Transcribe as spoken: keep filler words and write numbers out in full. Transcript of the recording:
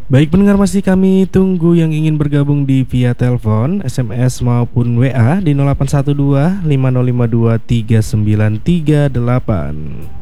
Baik pendengar, masih kami tunggu yang ingin bergabung di via telepon, S M S maupun W A di nol delapan satu dua lima nol lima dua tiga sembilan tiga delapan.